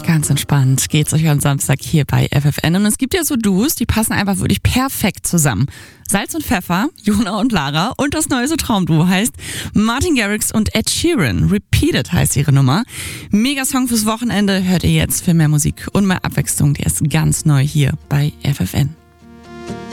Ganz entspannt geht's euch am Samstag hier bei FFN. Und es gibt ja so Duos, die passen einfach wirklich perfekt zusammen. Salz und Pfeffer, Jona und Lara. Und das neue Traumduo heißt Martin Garrix und Ed Sheeran. Repeated heißt ihre Nummer. Mega Song fürs Wochenende hört ihr jetzt. Für mehr Musik und mehr Abwechslung, der ist ganz neu hier bei FFN.